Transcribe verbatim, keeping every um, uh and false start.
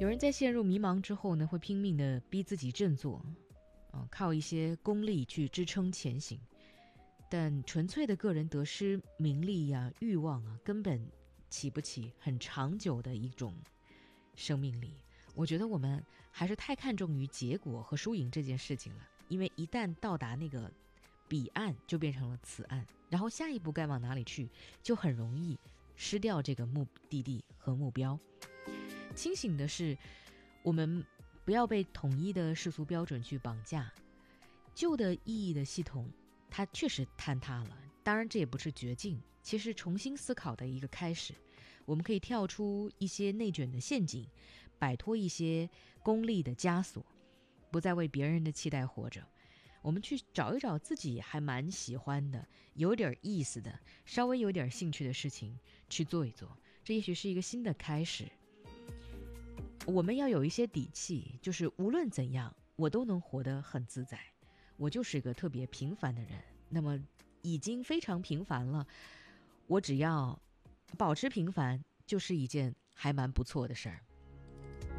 有人在陷入迷茫之后呢，会拼命的逼自己振作，呃、靠一些功利去支撑前行。但纯粹的个人得失、名利呀、啊、欲望啊，根本起不起很长久的一种生命力。我觉得我们还是太看重于结果和输赢这件事情了，因为一旦到达那个彼岸，就变成了此岸，然后下一步该往哪里去，就很容易失掉这个目的地和目标。清醒的是，我们不要被统一的世俗标准去绑架。旧的意义的系统它确实坍塌了，当然这也不是绝境，其实重新思考的一个开始。我们可以跳出一些内卷的陷阱，摆脱一些功利的枷锁，不再为别人的期待活着。我们去找一找自己还蛮喜欢的、有点意思的、稍微有点兴趣的事情去做一做，这也许是一个新的开始。我们要有一些底气，就是无论怎样我都能活得很自在。我就是一个特别平凡的人，那么已经非常平凡了，我只要保持平凡就是一件还蛮不错的事儿。